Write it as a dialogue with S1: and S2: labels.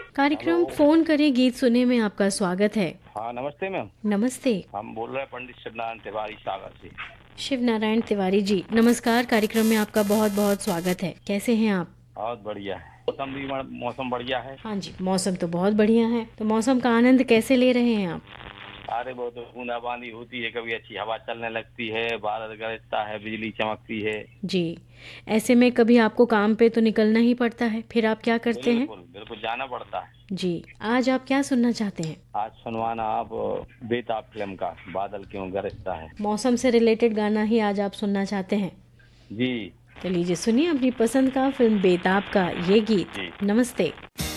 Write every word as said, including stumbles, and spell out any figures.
S1: कार्यक्रम
S2: hello.
S1: Phone करे गीत सुने में आपका स्वागत है।
S2: हाँ नमस्ते मैम।
S1: नमस्ते।
S2: हम बोल रहे हैं पंडित शिवनारायण तिवारी सागर से।
S1: शिव नारायण तिवारी जी नमस्कार, कार्यक्रम में आपका बहुत बहुत स्वागत है। कैसे हैं आप?
S2: बहुत बढ़िया है, मौसम भी मौसम बढ़िया है।
S1: हाँ जी, मौसम तो बहुत बढ़िया है। तो मौसम का आनंद कैसे ले रहे हैं आप?
S2: अरे बहुत बूंदाबांदी होती है, कभी अच्छी हवा चलने लगती है, बादल गरजता है, बिजली चमकती है।
S1: जी, ऐसे में कभी आपको काम पे तो निकलना ही पड़ता है, फिर आप क्या करते हैं?
S2: बिल्कुल बिल्कुल जाना पड़ता है।
S1: जी, आज आप क्या सुनना चाहते हैं?
S2: आज सुनवाना आप बेताब फिल्म का बादल क्यों गरजता है।
S1: मौसम से रिलेटेड गाना ही आज आप सुनना चाहते हैं?
S2: जी
S1: तो लीजिए सुनिए अपनी पसंद का फिल्म बेताब का ये गीत।
S2: जी।
S1: नमस्ते।